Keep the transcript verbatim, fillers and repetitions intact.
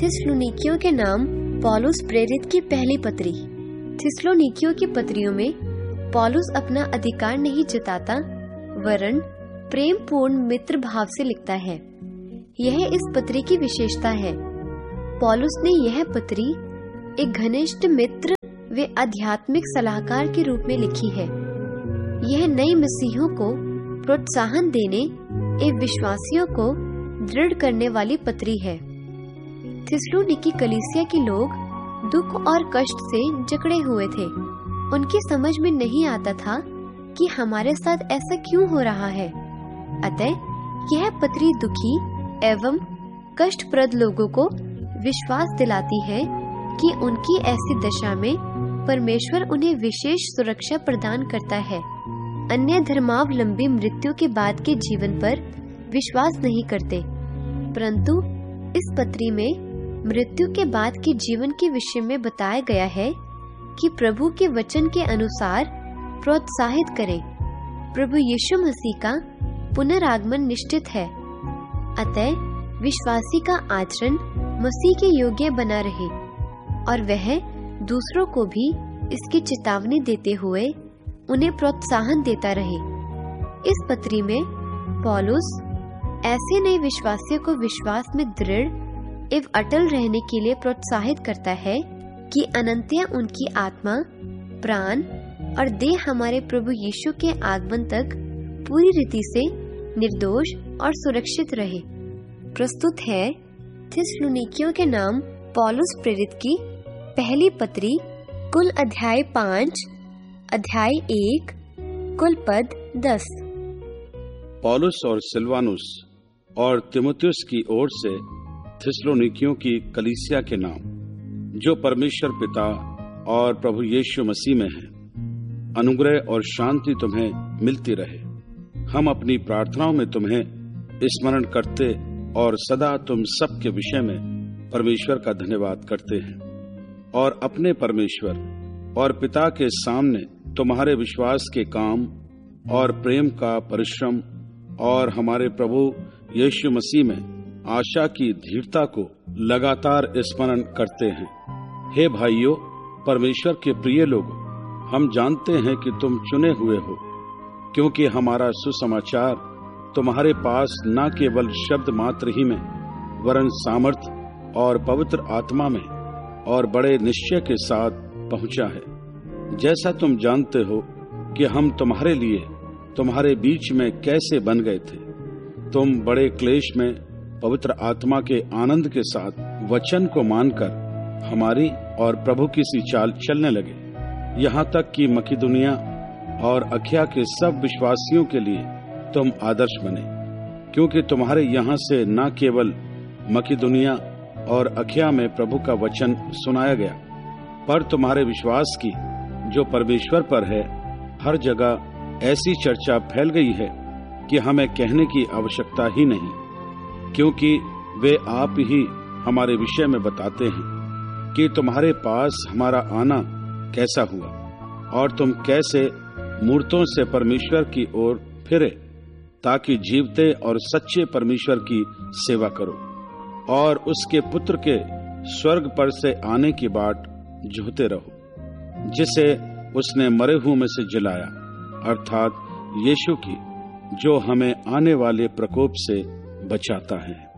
थिस्सलुनीकियों के नाम पौलुस प्रेरित की पहली पत्री। थिस्सलुनीकियों की पत्रियों में पौलुस अपना अधिकार नहीं जताता, वरन प्रेम पूर्ण मित्र भाव से लिखता है। यह इस पत्री की विशेषता है। पौलुस ने यह पत्री एक घनिष्ठ मित्र व आध्यात्मिक सलाहकार के रूप में लिखी है। यह नए मसीहों को प्रोत्साहन देने एवं विश्वासियों को दृढ़ करने वाली पत्री है। थिस्सलुनीकी कलीसिया के लोग दुख और कष्ट से जकड़े हुए थे। उनकी समझ में नहीं आता था कि हमारे साथ ऐसा क्यों हो रहा है। अतः यह पत्री दुखी एवं कष्टप्रद लोगों को विश्वास दिलाती है कि उनकी ऐसी दशा में परमेश्वर उन्हें विशेष सुरक्षा प्रदान करता है। अन्य धर्मावलंबी मृत्यु के बाद के जीवन पर विश्वास नहीं करते, परंतु इस पत्री में मृत्यु के बाद के जीवन के विषय में बताया गया है कि प्रभु के वचन के अनुसार प्रोत्साहित करें। प्रभु यीशु मसीह का पुनरागमन निश्चित है, अतः विश्वासी का आचरण मसीह के योग्य बना रहे और वह दूसरों को भी इसकी चेतावनी देते हुए उन्हें प्रोत्साहन देता रहे। इस पत्री में पौलुस ऐसे नए विश्वासियों को विश्वास में दृढ़ एवं अटल रहने के लिए प्रोत्साहित करता है कि अनंतया उनकी आत्मा, प्राण और देह हमारे प्रभु यीशु के आगमन तक पूरी रीति से निर्दोष और सुरक्षित रहे। प्रस्तुत है थिस्सलुनीकियों के नाम पौलुस प्रेरित की पहली पत्री, कुल अध्याय पाँच, अध्याय एक, कुल पद दस। पौलुस और सिलवानुस और तीमुथियुस की ओर से थिस्सलुनीकियों की कलीसिया के नाम, जो परमेश्वर पिता और प्रभु यीशु मसीह में है, अनुग्रह और शांति तुम्हें मिलती रहे। हम अपनी प्रार्थनाओं में तुम्हें स्मरण करते और सदा तुम सब के विषय में परमेश्वर का धन्यवाद करते हैं और अपने परमेश्वर और पिता के सामने तुम्हारे विश्वास के काम और प्रेम का परिश्रम और हमारे प्रभु यीशु मसीह में आशा की धीरता को लगातार स्मरण करते हैं। हे भाइयों, परमेश्वर के प्रिय लोगों, हम जानते हैं कि तुम चुने हुए हो, क्योंकि हमारा सुसमाचार तुम्हारे पास न केवल शब्द मात्र ही में, वरन सामर्थ्य और पवित्र आत्मा में और बड़े निश्चय के साथ पहुंचा है। जैसा तुम जानते हो कि हम तुम्हारे लिए तुम्हारे बीच में कैसे बन गए थे। तुम बड़े क्लेश में पवित्र आत्मा के आनंद के साथ वचन को मानकर हमारी और प्रभु की सी चाल चलने लगे, यहाँ तक कि मकिदुनिया और अखया के सब विश्वासियों के लिए तुम आदर्श बने, क्योंकि तुम्हारे यहाँ से न केवल मकिदुनिया और अखया में प्रभु का वचन सुनाया गया, पर तुम्हारे विश्वास की जो परमेश्वर पर है हर जगह ऐसी चर्चा फैल गई है कि हमें कहने की आवश्यकता ही नहीं, क्योंकि वे आप ही हमारे विषय में बताते हैं कि तुम्हारे पास हमारा आना कैसा हुआ और तुम कैसे मूर्तों से परमेश्वर की ओर फिरे, ताकि जीवते और सच्चे परमेश्वर की सेवा करो और उसके पुत्र के स्वर्ग पर से आने की बाट जोहते रहो, जिसे उसने मरे हुओं में से जिलाया, अर्थात यीशु की, जो हमें आने वाले प्रकोप से बचाता है।